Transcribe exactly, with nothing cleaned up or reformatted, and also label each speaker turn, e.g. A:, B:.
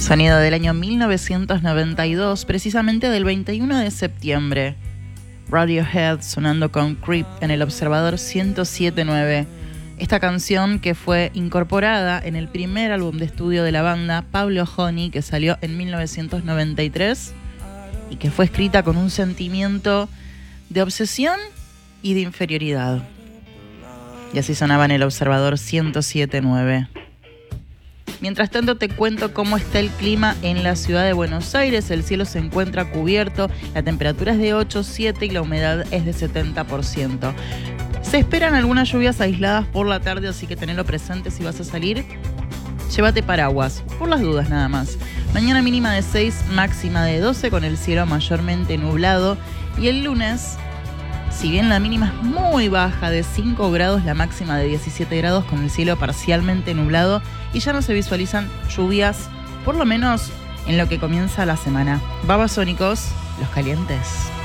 A: Sonido del año mil novecientos noventa y dos, precisamente del veintiuno de septiembre. Radiohead sonando con Creep en el Observador ciento siete punto nueve. Esta canción que fue incorporada en el primer álbum de estudio de la banda, Pablo Honey, que salió en mil novecientos noventa y tres y que fue escrita con un sentimiento de obsesión y de inferioridad. Y así sonaba en el Observador ciento siete punto nueve. Mientras tanto te cuento cómo está el clima en la ciudad de Buenos Aires. El cielo se encuentra cubierto, la temperatura es de ocho, siete y la humedad es de setenta por ciento. Se esperan algunas lluvias aisladas por la tarde, así que tenelo presente si vas a salir. Llévate paraguas, por las dudas nada más. Mañana mínima de seis, máxima de doce, con el cielo mayormente nublado. Y el lunes, si bien la mínima es muy baja, de cinco grados, la máxima de diecisiete grados, con el cielo parcialmente nublado. Y ya no se visualizan lluvias, por lo menos en lo que comienza la semana. Babasónicos, los calientes.